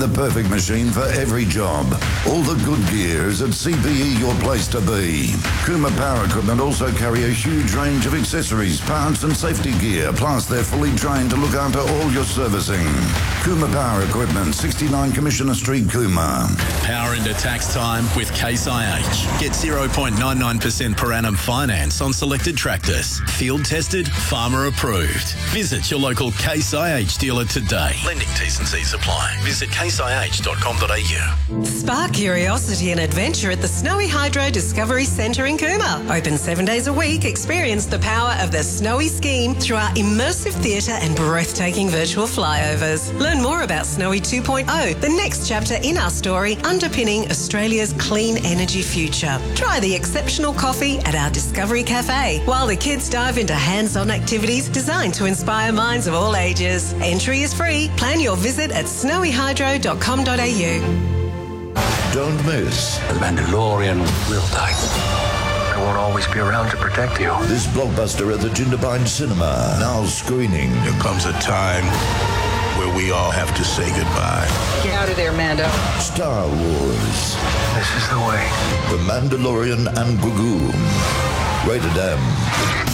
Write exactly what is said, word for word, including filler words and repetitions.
the perfect machine for every job. All the good gear is at C P E your place to be. Kuma Power Equipment also carry a huge range of accessories, parts and safety gear, plus they're fully trained to look after all your servicing. Kuma Power Equipment, sixty-nine Commissioner Street, Kuma. Power into tax time with Case I H. Get zero point nine nine percent per annum finance on selected tractors. Field tested, farmer approved. Visit your local Case I H dealer today. Lending T's and C's apply. Visit case I H dot com dot a u. Spark curiosity and adventure at the Snowy Hydro Discovery Centre in Cooma. Open seven days a week. Experience the power of the Snowy scheme through our immersive theatre and breathtaking virtual flyovers. Learn more about Snowy two point oh, the next chapter in our story underpinning Australia's clean energy future. Try the exceptional coffee at our Discovery Cafe, while the kids dive into hands-on activities designed to inspire minds of all ages. Entry is free. Plan your visit at snowy hydro dot com dot a u. Don't miss The Mandalorian will die. I won't always be around to protect you. this blockbuster at the Jindabyne Cinema. Now screening. There comes a time where we all have to say goodbye. Get out of there, Mando. Star Wars. This is the way. The Mandalorian and Grogu. Rated M.